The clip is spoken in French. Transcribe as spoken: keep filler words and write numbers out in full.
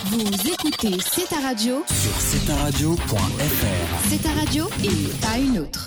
Vous écoutez C'est ta radio sur c'est ta radio point f r. C'est ta radio et pas une autre.